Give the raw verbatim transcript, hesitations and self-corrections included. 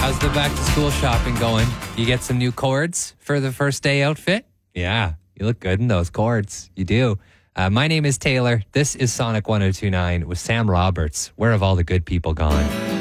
How's the back to school shopping going? You get some new cords for the first day outfit? Yeah, you look good in those cords. You do. Uh, my name is Taylor. This is Sonic one oh two point nine with Sam Roberts. Where have all the good people gone?